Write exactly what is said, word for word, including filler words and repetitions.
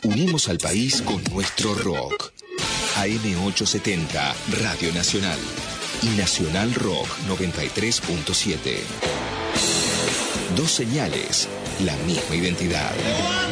Unimos al país con nuestro rock. A M ochocientos setenta, Radio Nacional. Y Nacional Rock noventa y tres punto siete. Dos señales, la misma identidad.